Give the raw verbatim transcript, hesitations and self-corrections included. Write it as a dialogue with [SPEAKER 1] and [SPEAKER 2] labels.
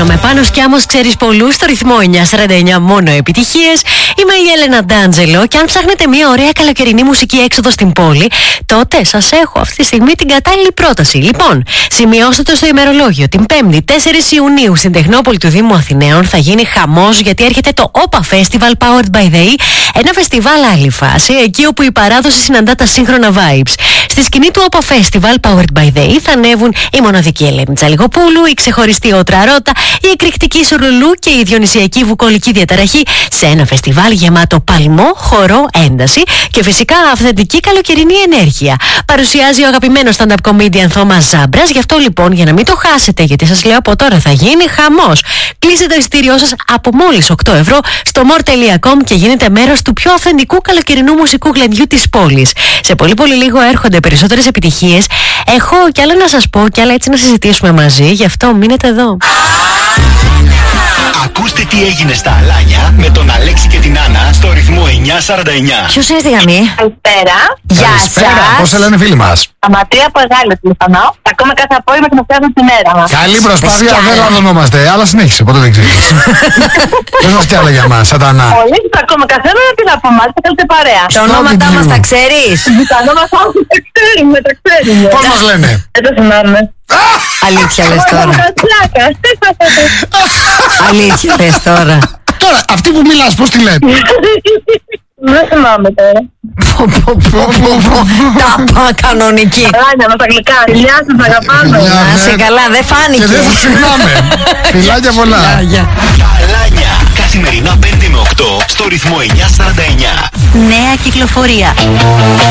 [SPEAKER 1] Ενημερώνομαι. Πάνω Σκιάμος, ξέρεις πολλούς, στο ρυθμό εννιά σαράντα εννιά, μόνο επιτυχίες. Είμαι η Έλενα Ντάντζελο και αν ψάχνετε μια ωραία καλοκαιρινή μουσική έξοδο στην πόλη, τότε σας έχω αυτή τη στιγμή την κατάλληλη πρόταση. Λοιπόν, σημειώστε το στο ημερολόγιο. Την Πέμπτη, τέσσερις Ιουνίου, στην Τεχνόπολη του Δήμου Αθηναίων θα γίνει χαμός, γιατί έρχεται το Opa Festival Powered by the E, ένα φεστιβάλ άλλη φάση, εκεί όπου η παράδοση συναντά τα σύγχρονα vibes. Στη σκηνή του Opa Festival Powered by the E θα ανέβουν η μοναδική Ελένη Τσαλιγοπούλου, η ξεχωριστή Ότρα Ρώτα, η εκρηκτική Σουρλουλού και η διονυσιακή βουκολική διαταραχή, σε ένα φεστιβάλ γεμάτο παλμό, χορό, ένταση και φυσικά αυθεντική καλοκαιρινή ενέργεια. Παρουσιάζει ο αγαπημένος stand-up comedian Θωμάς Ζάμπρας. Γι' αυτό λοιπόν, για να μην το χάσετε, γιατί σας λέω από τώρα θα γίνει χαμός, κλείστε το εισιτήριό σας από μόλις οκτώ ευρώ στο more τελεία com και γίνετε μέρος του πιο αυθεντικού καλοκαιρινού μουσικού γλεντιού της πόλης. Σε πολύ πολύ λίγο έρχονται περισσότερες επιτυχίες. Έχω κι άλλα να σας πω, κι άλλα έτσι να συζητήσουμε μαζί, γι' αυτό μείνετε εδώ.
[SPEAKER 2] Ακούστε τι έγινε στα Αλάνια με τον Αλέξη και την Άννα στο ρυθμό εννιά σαράντα εννιά.
[SPEAKER 1] Ποιος είναι στη γραμμή?
[SPEAKER 3] Καλησπέρα.
[SPEAKER 1] Γεια σας.
[SPEAKER 4] Πώς σε λένε φίλοι μας?
[SPEAKER 3] Αματία από Εγάλιο τηλεφωνώ. Ακόμα κάθε απόγευμα και μας φτιάχνουν τη μέρα μας.
[SPEAKER 4] Καλή προσπάθεια, δεν ραντονόμαστε, αλλά συνέχισε, ποτέ δεν ξέρεις. Πες μας κι άλλα για μας, σατανά.
[SPEAKER 3] Πολύ, ακόμα καθένα τι να πούμε, θα θέλετε παρέα.
[SPEAKER 1] Τα ονόματά μας τα ξέρεις?
[SPEAKER 3] Τα ονόματά μας τα ξέρουμε, τα ξέρουμε.
[SPEAKER 4] Πώς μας λένε?
[SPEAKER 3] Δεν το θυμάμαι.
[SPEAKER 1] Αλήθεια λες τώρα? Αλήθεια λες τώρα?
[SPEAKER 4] Τώρα, αυτή που μιλάς, πώς τη λένε?
[SPEAKER 3] Δεν θυμάμαι τώρα.
[SPEAKER 1] Τα πα κανονική.
[SPEAKER 3] Αλάνια μας αγγλικά. Φιλιά σας, αγαπάμε.
[SPEAKER 1] Να σε καλά, δεν
[SPEAKER 4] Και
[SPEAKER 1] φάνηκε.
[SPEAKER 4] δεν σου συγγνώμη. Φιλάκια πολλά.
[SPEAKER 2] Αλάνια, καθημερινά πέντε με οκτώ στο ρυθμό εννιά σαράντα εννιά.
[SPEAKER 1] Νέα κυκλοφορία.